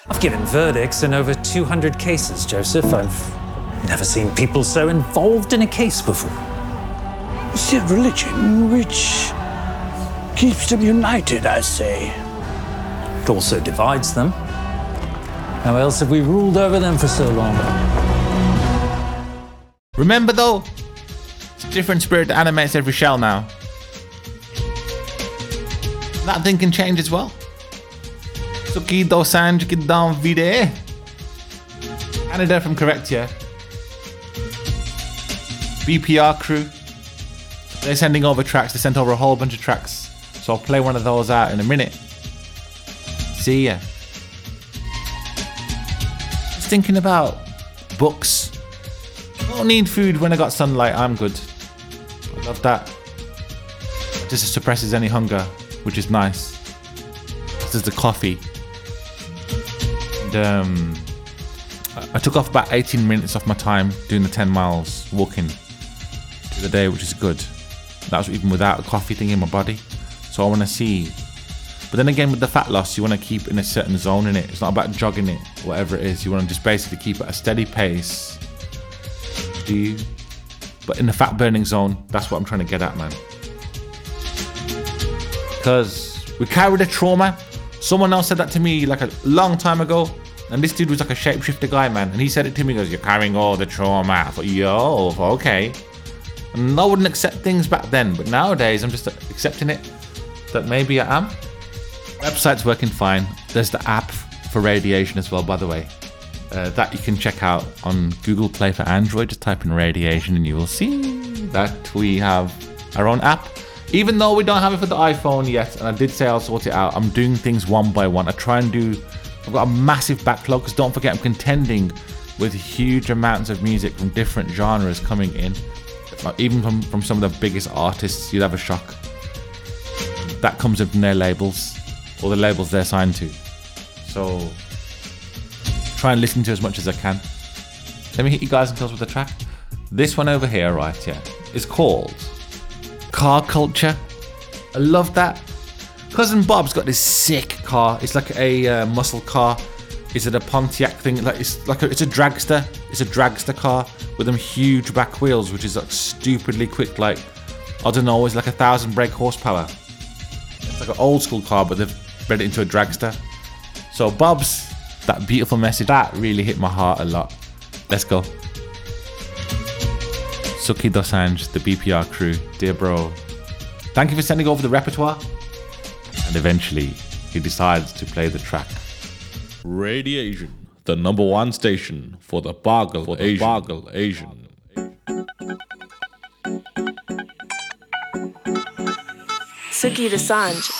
I've given verdicts in over 200 cases, Joseph. I've never seen people so involved in a case before. It's a religion which keeps them united, I say. It also divides them. How else have we ruled over them for so long? Remember though, it's a different spirit that animates every shell now. That thing can change as well. Suki Dosanj Gidam Vide. Canada from Correctia. BPR crew. They're sending over tracks. They sent over a whole bunch of tracks. So I'll play one of those out in a minute. See ya. Just thinking about books. I don't need food when I got sunlight. I'm good. I love that. It just suppresses any hunger, which is nice. This is the coffee. And, I took off about 18 minutes off my time doing the 10 miles walking through the day, which is good. That was even without a coffee thing in my body. So I want to see. But then again, with the fat loss, you want to keep in a certain zone in it. It's not about jogging it, whatever it is. You want to just basically keep at a steady pace. Do you? But in the fat burning zone, that's what I'm trying to get at, man. Because we carry the trauma. Someone else said that to me like a long time ago. And this dude was like a shapeshifter guy, man. And he said it to me, he goes, "You're carrying all the trauma." I thought, yo, okay. And I wouldn't accept things back then. But nowadays, I'm just accepting it. That maybe I am. Website's working fine. There's the app for radiation as well, by the way. That you can check out on Google Play for Android. Just type in radiation and you will see that we have our own app. Even though we don't have it for the iPhone yet, and I did say I'll sort it out, I'm doing things one by one. I've got a massive backlog, because don't forget I'm contending with huge amounts of music from different genres coming in. Even from some of the biggest artists, you'd have a shock. That comes in from their labels, or the labels they're signed to. So try and listen to as much as I can. Let me hit you guys and tell us with the track. This one over here, right, yeah, is called Car Culture. I love that. Cousin Bob's got this sick car. It's like a muscle car. Is it a Pontiac thing? It's a dragster. It's a dragster car with them huge back wheels, which is like stupidly quick. Like, I don't know, it's like 1,000 brake horsepower. It's like an old school car, but they've made it into a dragster. So Bob's, that beautiful message, that really hit my heart a lot. Let's go. Suki Dosanj, the BPR crew, dear bro. Thank you for sending over the repertoire. And eventually, he decides to play the track. Radiation, the #1 station for the Bargle Asian. Suki Dosanj